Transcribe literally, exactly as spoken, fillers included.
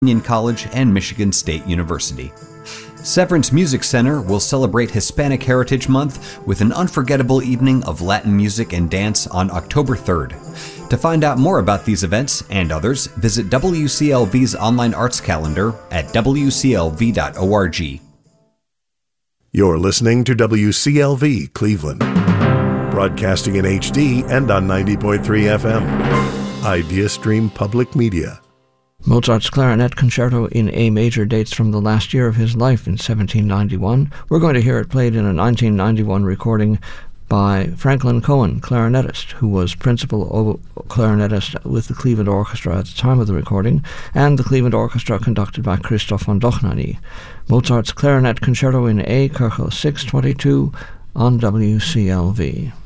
Union College and Michigan State University. Severance Music Center will celebrate Hispanic Heritage Month with an unforgettable evening of Latin music and dance on October third. To find out more about these events and others, visit W C L V's online arts calendar at w c l v dot org. You're listening to W C L V Cleveland, broadcasting in H D and on ninety point three F M. Idea Stream Public Media. Mozart's Clarinet Concerto in A major dates from the last year of his life in seventeen ninety-one. We're going to hear it played in a nineteen ninety-one recording by Franklin Cohen, clarinetist, who was principal clarinetist with the Cleveland Orchestra at the time of the recording, and the Cleveland Orchestra conducted by Christoph von Dohnanyi. Mozart's Clarinet Concerto in A, Köchel six twenty-two on W C L V.